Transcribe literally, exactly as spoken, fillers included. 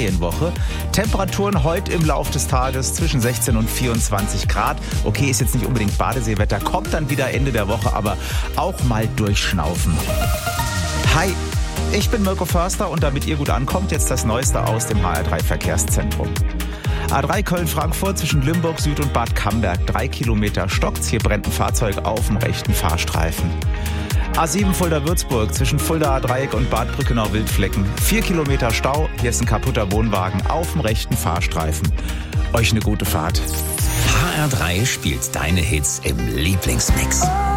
Ferienwoche. Temperaturen heute im Lauf des Tages zwischen sechzehn und vierundzwanzig Grad. Okay, ist jetzt nicht unbedingt Badeseewetter, kommt dann wieder Ende der Woche, aber auch mal durchschnaufen. Hi, ich bin Mirko Förster und damit ihr gut ankommt, jetzt das Neueste aus dem H R drei Verkehrszentrum. A drei Köln-Frankfurt zwischen Limburg Süd und Bad Camberg. Drei Kilometer stockt's. Hier brennt ein Fahrzeug auf dem rechten Fahrstreifen. A sieben Fulda-Würzburg zwischen Fulda-Dreieck und Bad Brückenau-Wildflecken. Vier Kilometer Stau. Hier ist ein kaputter Wohnwagen auf dem rechten Fahrstreifen. Euch eine gute Fahrt. H R drei spielt deine Hits im Lieblingsmix.